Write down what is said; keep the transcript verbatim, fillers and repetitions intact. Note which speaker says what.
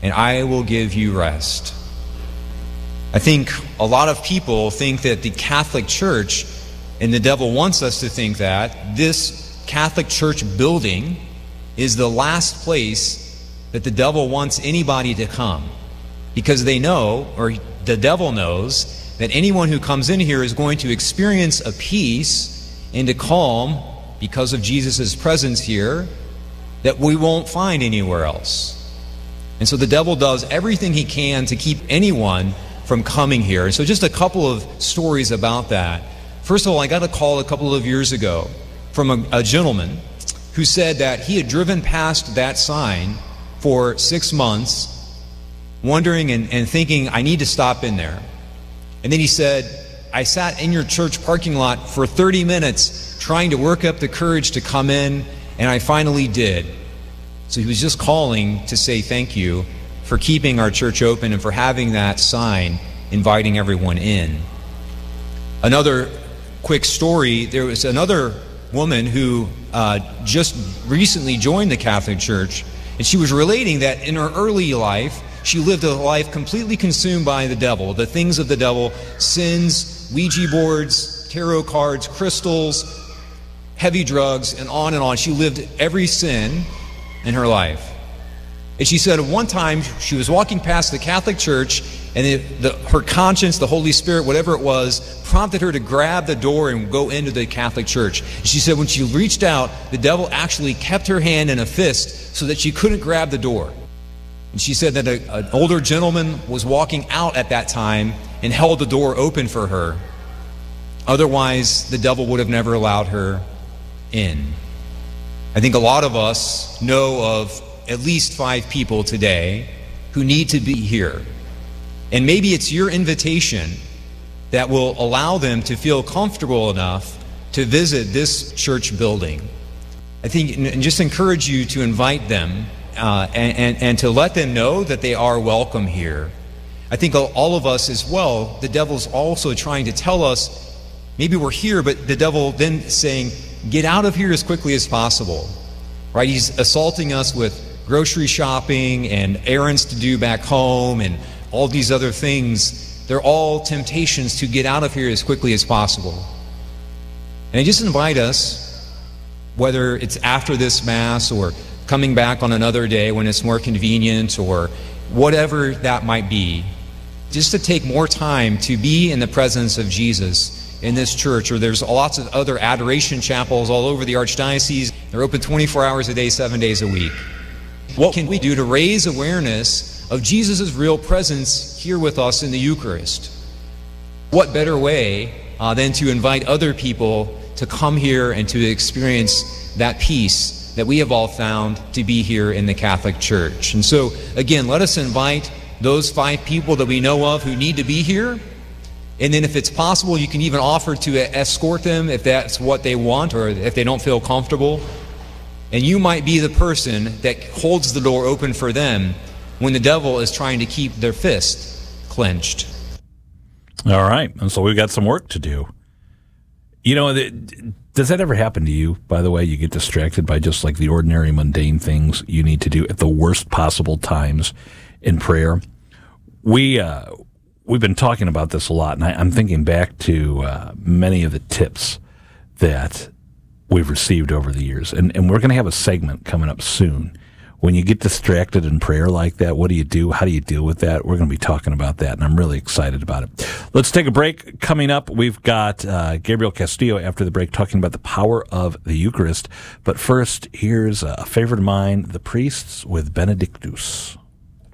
Speaker 1: and I will give you rest. I think a lot of people think that the Catholic Church, and the devil wants us to think that, this Catholic Church building is the last place that the devil wants anybody to come. Because they know, or the devil knows, that anyone who comes in here is going to experience a peace and a calm because of Jesus' presence here that we won't find anywhere else. And so the devil does everything he can to keep anyone from coming here. And so just a couple of stories about that. First of all, I got a call a couple of years ago from a, a gentleman who said that he had driven past that sign for six months, wondering and, and thinking, I need to stop in there. And then he said, I sat in your church parking lot for thirty minutes trying to work up the courage to come in, and I finally did. So he was just calling to say thank you for keeping our church open and for having that sign inviting everyone in. Another quick story, there was another woman who uh, just recently joined the Catholic Church, and she was relating that in her early life, she lived a life completely consumed by the devil, the things of the devil, sins, Ouija boards, tarot cards, crystals, heavy drugs, and on and on. She lived every sin in her life. And she said at one time she was walking past the Catholic Church, and it, the, her conscience, the Holy Spirit, whatever it was, prompted her to grab the door and go into the Catholic Church. And she said when she reached out, the devil actually kept her hand in a fist so that she couldn't grab the door. And she said that a, an older gentleman was walking out at that time and held the door open for her. Otherwise, the devil would have never allowed her in. I think a lot of us know of at least five people today who need to be here. And maybe it's your invitation that will allow them to feel comfortable enough to visit this church building. I think, and just encourage you to invite them uh, and, and, and to let them know that they are welcome here. I think all of us as well, the devil's also trying to tell us, maybe we're here, but the devil then saying, get out of here as quickly as possible. Right? He's assaulting us with grocery shopping and errands to do back home and all these other things. They're all temptations to get out of here as quickly as possible. And I just invite us, whether it's after this Mass or coming back on another day when it's more convenient or whatever that might be, just to take more time to be in the presence of Jesus in this church. Or there's lots of other adoration chapels all over the Archdiocese. They're open twenty-four hours a day, seven days a week. What can we do to raise awareness of Jesus' real presence here with us in the Eucharist? What better way uh, than to invite other people to come here and to experience that peace that we have all found to be here in the Catholic Church. And so, again, let us invite those five people that we know of who need to be here. And then if it's possible, you can even offer to escort them if that's what they want or if they don't feel comfortable. And you might be the person that holds the door open for them when the devil is trying to keep their fist clenched.
Speaker 2: All right. And so we've got some work to do. You know, does that ever happen to you, by the way? You get distracted by just like the ordinary mundane things you need to do at the worst possible times in prayer. We, uh, we've been talking about this a lot, and I, I'm thinking back to uh, many of the tips that we've received over the years. And, and we're going to have a segment coming up soon. When you get distracted in prayer like that, what do you do? How do you deal with that? We're going to be talking about that, and I'm really excited about it. Let's take a break. Coming up, we've got uh, Gabriel Castillo after the break talking about the power of the Eucharist. But first, here's a favorite of mine, the Priests with Benedictus.